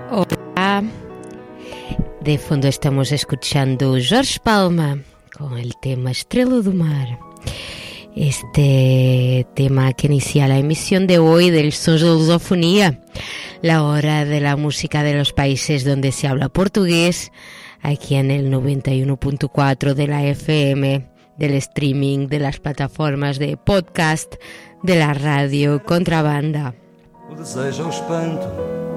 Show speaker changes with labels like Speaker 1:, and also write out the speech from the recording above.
Speaker 1: Hola, de fondo estamos escuchando Jorge Palma con el tema Estrela do Mar. Este tema que inicia la emisión de hoy del Sons de Lusofonía, la hora de la música de los países donde se habla portugués, aquí en el 91.4 de la FM, del streaming, de las plataformas de podcast, de la radio Contrabanda.
Speaker 2: O desejo, o espanto